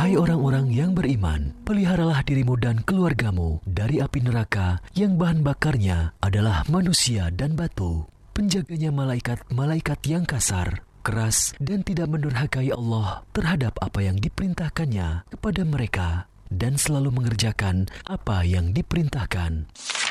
Hai orang-orang yang beriman, peliharalah dirimu dan keluargamu dari api neraka yang bahan bakarnya adalah manusia dan batu. Penjaganya malaikat-malaikat yang kasar, keras, dan tidak mendurhakai Allah terhadap apa yang diperintahkannya kepada mereka, dan selalu mengerjakan apa yang diperintahkan.